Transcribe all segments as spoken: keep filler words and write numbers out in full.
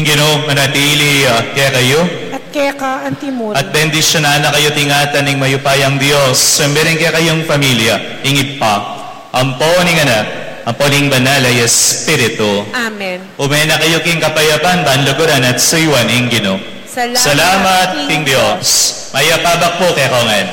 Ingino manatili uh, kaya kayo. At kaya ka ang timur. At bendisyonan na kayo tingatan ng mayupayang Diyos. Sambirin kaya kayong pamilya. Ingit pa. Ampo ning anak. Ampo ning banal ay Espiritu. Amen. Umena kayo king kapayapan, banluguran at suywan ingino. Salamat, Salamat King King Diyos. Mayapabak po kay kongan.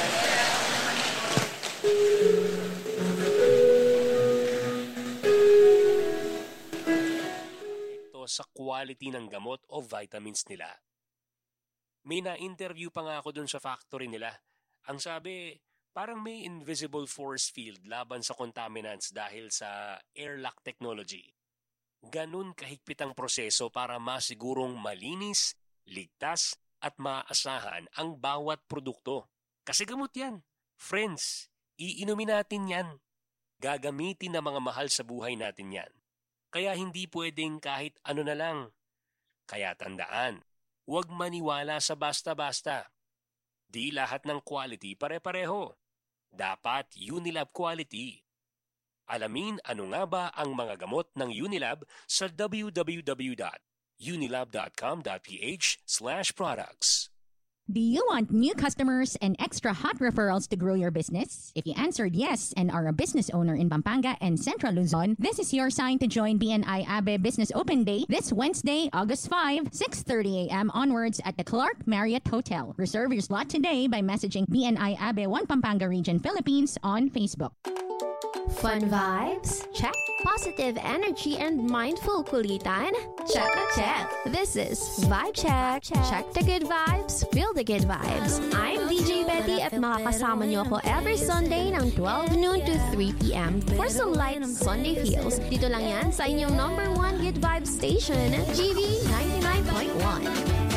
Sa quality ng gamot o vitamins nila. May na-interview pa nga ako dun sa factory nila. Ang sabi, parang may invisible force field laban sa contaminants dahil sa airlock technology. Ganun kahigpit ang proseso para masigurong malinis, ligtas at maasahan ang bawat produkto. Kasi gamot yan. Friends, iinumin natin yan. Gagamitin ng mga mahal sa buhay natin yan. Kaya hindi pwedeng kahit ano na lang. Kaya tandaan, huwag maniwala sa basta-basta. Di lahat ng quality pare-pareho. Dapat Unilab quality. Alamin ano nga ba ang mga gamot ng Unilab sa w w w dot unilab dot com dot p h slash products. Do you want new customers and extra hot referrals to grow your business? If you answered yes and are a business owner in Pampanga and Central Luzon, this is your sign to join B N I Abe Business Open Day this Wednesday, August fifth, six thirty a m onwards at the Clark Marriott Hotel. Reserve your slot today by messaging B N I Abe one Pampanga Region Philippines on Facebook. Fun vibes? Check. Positive energy and mindful kulitan? Check na check. This is Vibe Check. Check the good vibes, feel the good vibes. I'm D J Betty at makakasama niyo ako every Sunday ng twelve noon to three p m for some light Sunday feels. Dito lang yan sa inyong number one good vibe station, G V ninety-nine point one.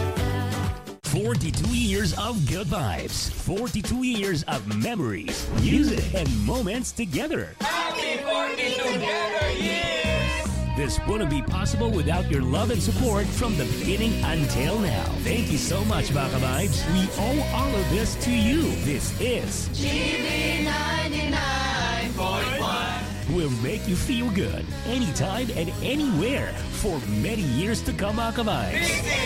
forty-two years of good vibes. forty-two years of memories, music, and moments together. Happy forty together years! This wouldn't be possible without your love and support from the beginning until now. Thank you so much, Baka Vibes. We owe all of this to you. This is G V ninety-nine point one. Will make you feel good anytime and anywhere for many years to come, Baka Vibes. This is